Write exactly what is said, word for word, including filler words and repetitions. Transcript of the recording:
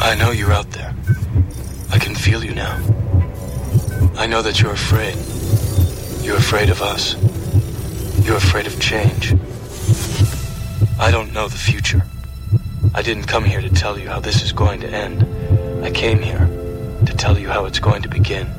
I know you're out there. I can feel you now. I know that you're afraid. You're afraid of us. You're afraid of change. I don't know the future. I didn't come here to tell you how this is going to end. I came here to tell you how it's going to begin.